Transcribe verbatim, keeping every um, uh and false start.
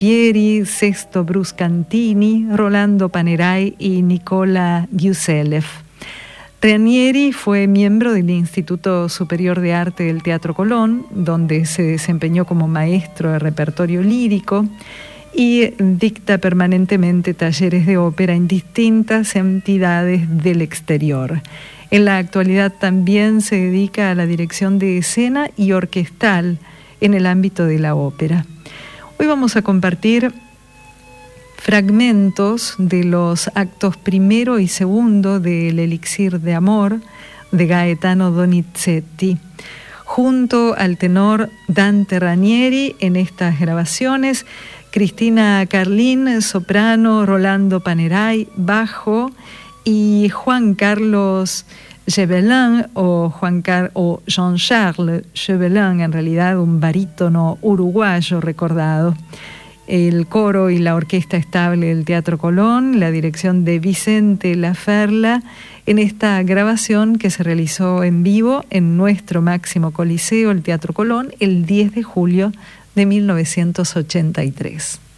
Pieri, Sesto Bruscantini, Rolando Panerai y Nicola Giuselev. Ranieri fue miembro del Instituto Superior de Arte del Teatro Colón, donde se desempeñó como maestro de repertorio lírico y dicta permanentemente talleres de ópera en distintas entidades del exterior. En la actualidad también se dedica a la dirección de escena y orquestal en el ámbito de la ópera. Hoy vamos a compartir fragmentos de los actos primero y segundo del Elixir de Amor de Gaetano Donizetti, junto al tenor Dante Ranieri en estas grabaciones, Cristina Carlín, soprano, Rolando Panerai, bajo, y Juan Carlos Chebelin o, Juan Car- o Jean-Charles Chebelin, en realidad un barítono uruguayo recordado. El coro y la orquesta estable del Teatro Colón, la dirección de Vicente Laferla, en esta grabación que se realizó en vivo en nuestro máximo coliseo, el Teatro Colón, el diez de julio de mil novecientos ochenta y tres.